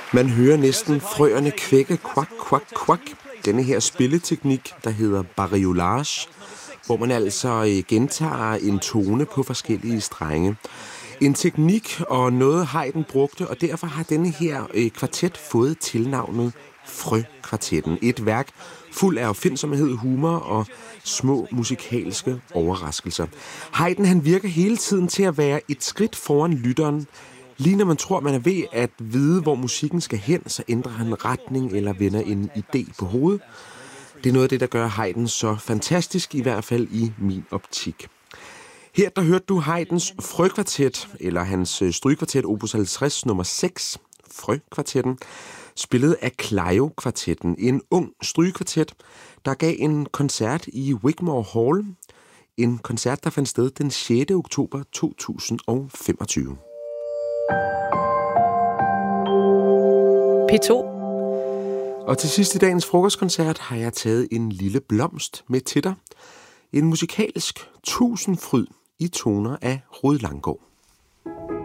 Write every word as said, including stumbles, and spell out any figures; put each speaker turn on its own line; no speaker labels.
Man hører næsten frøerne kvække kvak, kvak, kvak. Denne her spilleteknik, der hedder bariolage, hvor man altså gentager en tone på forskellige strenge. En teknik og noget Haydn brugte, og derfor har denne her kvartet fået tilnavnet Frøkvartetten. Et værk fuld af opfindsomhed, humor og små musikalske overraskelser. Haydn han virker hele tiden til at være et skridt foran lytteren. Lige når man tror, man er ved at vide, hvor musikken skal hen, så ændrer han retning eller vender en idé på hovedet. Det er noget af det, der gør Haydn så fantastisk, i hvert fald i min optik. Her der hørte du Haydns Frøkvartet, eller hans strygekvartet opus halvtreds nummer seks, Frøkvartetten, spillet af Kleio-kvartetten, en ung strygekvartet, der gav en koncert i Wigmore Hall. En koncert, der fandt sted den sjette oktober to tusind og femogtyve.
P to.
Og til sidst i dagens frokostkoncert har jeg taget en lille blomst med til dig. En musikalsk tusindfryd i toner af Rued Langgaard.